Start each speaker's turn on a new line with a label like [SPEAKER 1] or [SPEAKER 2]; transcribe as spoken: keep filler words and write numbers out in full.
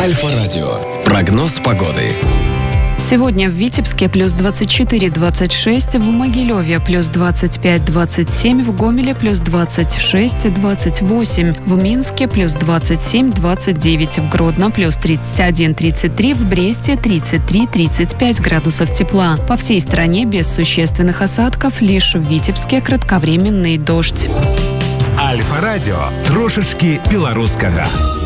[SPEAKER 1] Альфа-радио. Прогноз погоды.
[SPEAKER 2] Сегодня в Витебске плюс двадцать четыре - двадцать шесть, в Могилеве плюс двадцать пять - двадцать семь, в Гомеле плюс двадцать шесть - двадцать восемь, в Минске плюс двадцать семь - двадцать девять, в Гродно плюс тридцать один - тридцать три, в Бресте тридцать три - тридцать пять градусов тепла. По всей стране без существенных осадков, лишь в Витебске кратковременный дождь.
[SPEAKER 3] Альфа-радио. Трошечки белорусского.